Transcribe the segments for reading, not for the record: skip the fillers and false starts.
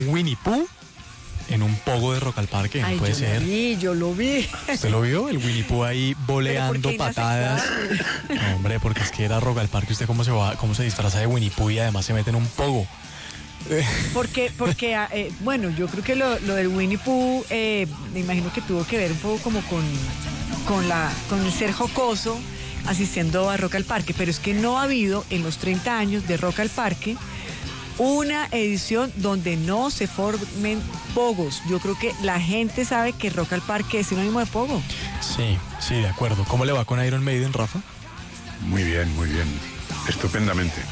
Winnie Pooh en un pogo de Rock al Parque, no puede ser. Yo lo vi. ¿Usted lo vio? El Winnie Pooh ahí boleando patadas. No, hombre, porque es que era Rock al Parque. ¿Usted cómo se disfraza de Winnie Pooh y además se mete en un pogo? Porque bueno, yo creo que lo del Winnie Pooh, me imagino que tuvo que ver un poco como con el ser jocoso asistiendo a Rock al Parque, pero es que no ha habido en los 30 años de Rock al Parque una edición donde no se formen pogos. Yo creo que la gente sabe que Rock al Parque es sinónimo de pogo. Sí, de acuerdo. ¿Cómo le va con Iron Maiden, Rafa? Muy bien, estupendamente.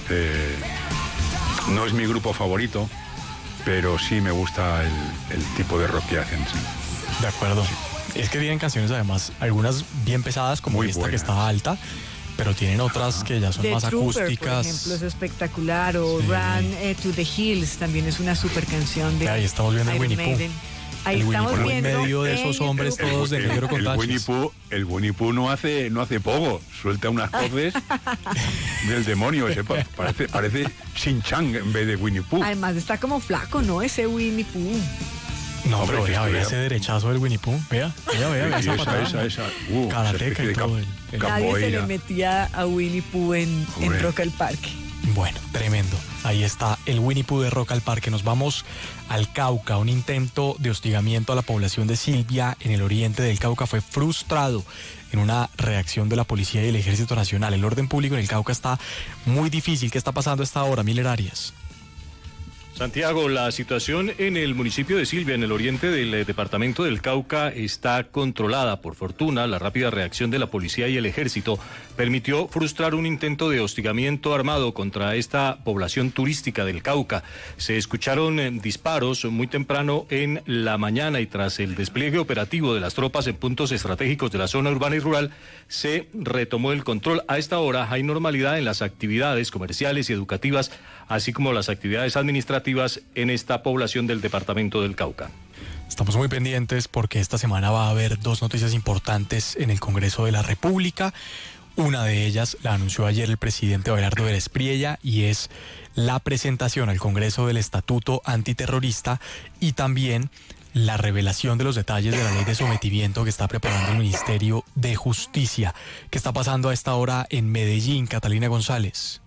No es mi grupo favorito, pero sí me gusta el tipo de rock que hacen, sí. De acuerdo. Es que tienen canciones además, algunas bien pesadas, como muy esta buenas, que estaba alta, pero tienen otras que ya son The más Trooper, acústicas. por ejemplo, es espectacular. O sí. Run to the Hills también es una super canción de Ahí estamos viendo el Winnie Pooh. Ahí estamos Winnie Pooh viendo en medio de esos hombres todos de negro con taches. El Winnie Pooh no hace pogo, suelta unas voces del demonio. Parece Shin-Chan en vez de Winnie Pooh. Además está como flaco, ¿no? Ese Winnie Pooh. No, pero vea ese derechazo del Winnie Pooh. Vea esa patada. Esa. Karateca y todo. Nadie se le metía a Winnie Pooh en Rock al Parque. Bueno, tremendo. Ahí está el Winnie Pooh de Rock al Parque. Nos vamos al Cauca. Un intento de hostigamiento a la población de Silvia en el oriente del Cauca fue frustrado en una reacción de la policía y el Ejército Nacional. El orden público en el Cauca está muy difícil. ¿Qué está pasando a esta hora, Miller Arias? Santiago, la situación en el municipio de Silvia, en el oriente del departamento del Cauca, está controlada. Por fortuna, la rápida reacción de la policía y el ejército permitió frustrar un intento de hostigamiento armado contra esta población turística del Cauca. Se escucharon disparos muy temprano en la mañana y tras el despliegue operativo de las tropas en puntos estratégicos de la zona urbana y rural, se retomó el control. A esta hora hay normalidad en las actividades comerciales y educativas, así como las actividades administrativas en esta población del departamento del Cauca. Estamos muy pendientes porque esta semana va a haber dos noticias importantes en el Congreso de la República. Una de ellas la anunció ayer el presidente Abelardo Vélez Priella y es la presentación al Congreso del Estatuto Antiterrorista y también la revelación de los detalles de la ley de sometimiento que está preparando el Ministerio de Justicia. ¿Qué está pasando a esta hora en Medellín, Catalina González?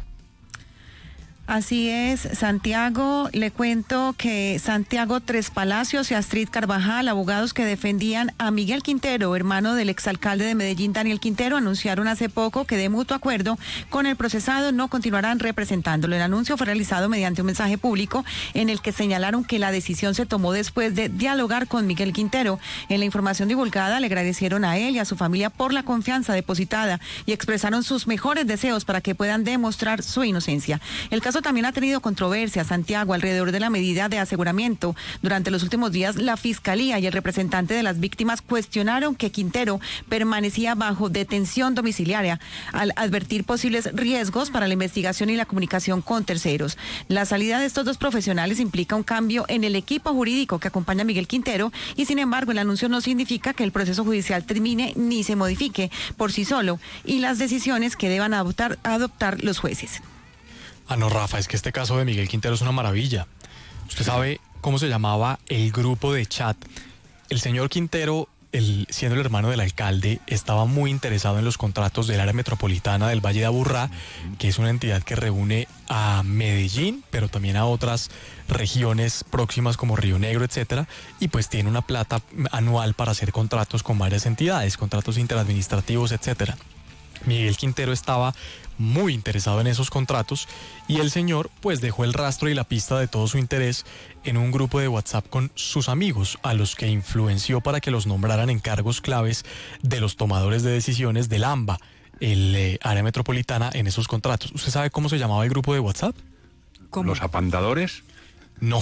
Así es, Santiago. Le cuento que Santiago Tres Palacios y Astrid Carvajal, abogados que defendían a Miguel Quintero, hermano del exalcalde de Medellín, Daniel Quintero, anunciaron hace poco que de mutuo acuerdo con el procesado no continuarán representándolo. El anuncio fue realizado mediante un mensaje público en el que señalaron que la decisión se tomó después de dialogar con Miguel Quintero. En la información divulgada le agradecieron a él y a su familia por la confianza depositada y expresaron sus mejores deseos para que puedan demostrar su inocencia. El caso también ha tenido controversia, Santiago, alrededor de la medida de aseguramiento. Durante los últimos días, la Fiscalía y el representante de las víctimas cuestionaron que Quintero permanecía bajo detención domiciliaria al advertir posibles riesgos para la investigación y la comunicación con terceros. La salida de estos dos profesionales implica un cambio en el equipo jurídico que acompaña a Miguel Quintero y, sin embargo, el anuncio no significa que el proceso judicial termine ni se modifique por sí solo y las decisiones que deban adoptar los jueces. No, Rafa, es que este caso de Miguel Quintero es una maravilla. ¿Usted sabe cómo se llamaba el grupo de chat? El señor Quintero, siendo el hermano del alcalde, estaba muy interesado en los contratos del área metropolitana del Valle de Aburrá, que es una entidad que reúne a Medellín, pero también a otras regiones próximas como Río Negro, etcétera, y pues tiene una plata anual para hacer contratos con varias entidades, contratos interadministrativos, etcétera. Miguel Quintero estaba muy interesado en esos contratos y el señor pues dejó el rastro y la pista de todo su interés en un grupo de WhatsApp con sus amigos, a los que influenció para que los nombraran en cargos claves de los tomadores de decisiones del AMBA, el área metropolitana, en esos contratos. ¿Usted sabe cómo se llamaba el grupo de WhatsApp? ¿Cómo? ¿Los apandadores? No,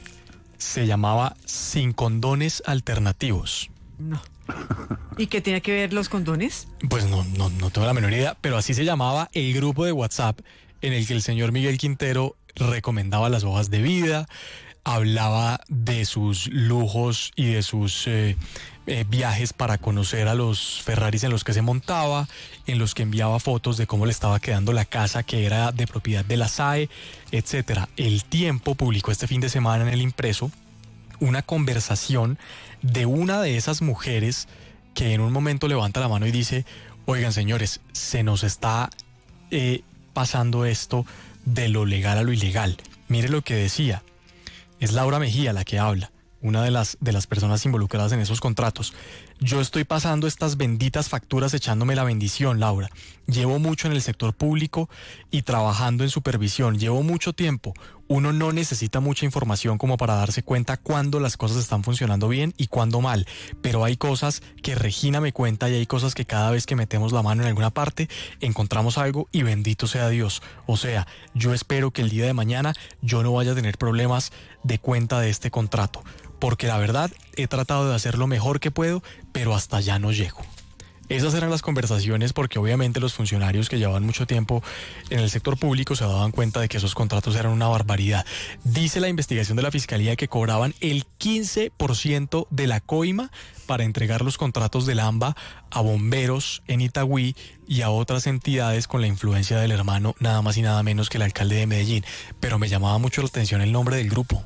se llamaba Sin Condones Alternativos. No. ¿Y qué tenía que ver los condones? Pues no tengo la menor idea, pero así se llamaba el grupo de WhatsApp en el que el señor Miguel Quintero recomendaba las hojas de vida, hablaba de sus lujos y de sus viajes para conocer a los Ferraris en los que se montaba, en los que enviaba fotos de cómo le estaba quedando la casa que era de propiedad de la SAE, etcétera. El Tiempo publicó este fin de semana en el impreso una conversación de una de esas mujeres que en un momento levanta la mano y dice: oigan, señores, se nos está pasando esto de lo legal a lo ilegal. Mire lo que decía. Es Laura Mejía la que habla, una de las personas involucradas en esos contratos. Yo estoy pasando estas benditas facturas echándome la bendición, Laura. Llevo mucho en el sector público y trabajando en supervisión. Llevo mucho tiempo. Uno no necesita mucha información como para darse cuenta cuándo las cosas están funcionando bien y cuándo mal. Pero hay cosas que Regina me cuenta y hay cosas que cada vez que metemos la mano en alguna parte encontramos algo y bendito sea Dios. O sea, yo espero que el día de mañana yo no vaya a tener problemas de cuenta de este contrato. Porque la verdad he tratado de hacer lo mejor que puedo, pero hasta allá no llego. Esas eran las conversaciones porque obviamente los funcionarios que llevaban mucho tiempo en el sector público se daban cuenta de que esos contratos eran una barbaridad. Dice la investigación de la Fiscalía que cobraban el 15% de la coima para entregar los contratos del AMBA a bomberos en Itagüí y a otras entidades con la influencia del hermano nada más y nada menos que el alcalde de Medellín. Pero me llamaba mucho la atención el nombre del grupo.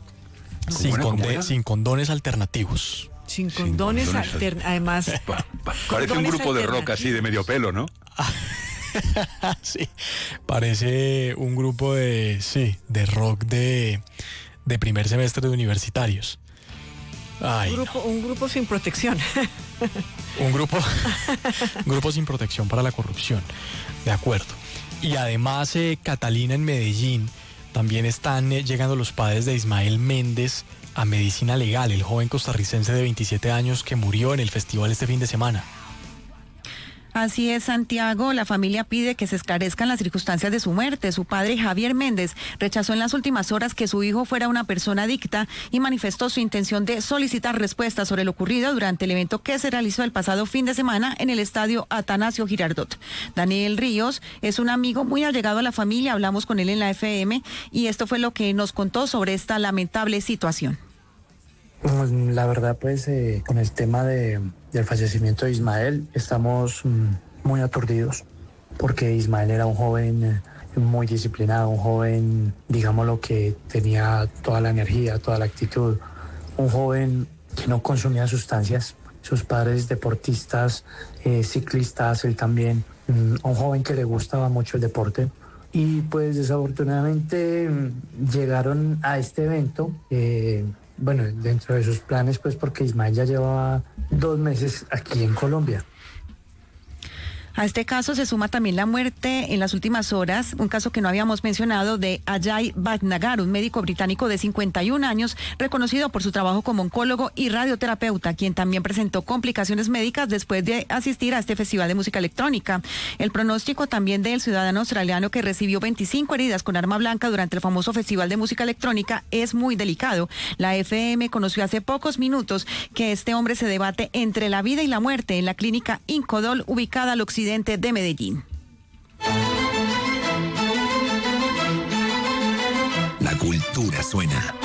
Sin condones alternativos. Sin condones, además. Parece un grupo de rock así de medio pelo, ¿no? Sí, parece un grupo de rock de primer semestre de universitarios. Ay, un grupo sin protección. Un grupo sin protección para la corrupción. De acuerdo. Y además, Catalina, en Medellín, también están llegando los padres de Ismael Méndez a medicina legal, el joven costarricense de 27 años que murió en el festival este fin de semana. Así es, Santiago. La familia pide que se esclarezcan las circunstancias de su muerte. Su padre, Javier Méndez, rechazó en las últimas horas que su hijo fuera una persona adicta y manifestó su intención de solicitar respuestas sobre lo ocurrido durante el evento que se realizó el pasado fin de semana en el estadio Atanasio Girardot. Daniel Ríos es un amigo muy allegado a la familia. Hablamos con él en la FM y esto fue lo que nos contó sobre esta lamentable situación. La verdad, pues, con el tema del fallecimiento de Ismael, estamos muy aturdidos, porque Ismael era un joven muy disciplinado, un joven, digámoslo, que tenía toda la energía, toda la actitud, un joven que no consumía sustancias, sus padres deportistas, ciclistas, él también, un joven que le gustaba mucho el deporte. Y pues desafortunadamente llegaron a este evento, bueno, dentro de sus planes, pues porque Ismael ya llevaba 2 meses aquí en Colombia. A este caso se suma también la muerte en las últimas horas, un caso que no habíamos mencionado, de Ajay Bhatnagar, un médico británico de 51 años, reconocido por su trabajo como oncólogo y radioterapeuta, quien también presentó complicaciones médicas después de asistir a este festival de música electrónica. El pronóstico también del ciudadano australiano que recibió 25 heridas con arma blanca durante el famoso festival de música electrónica es muy delicado. La FM conoció hace pocos minutos que este hombre se debate entre la vida y la muerte en la clínica Incodol, ubicada al occidente de Medellín. La cultura suena.